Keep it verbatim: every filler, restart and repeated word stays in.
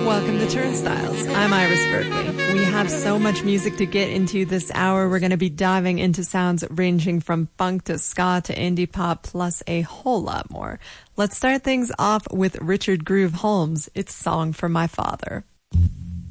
Welcome to Turnstiles. I'm Iris Berkeley. We have so much music to get into this hour. We're going to be diving into sounds ranging from funk to ska to indie pop, plus a whole lot more. Let's start things off with Richard Groove Holmes. It's Song for My Father.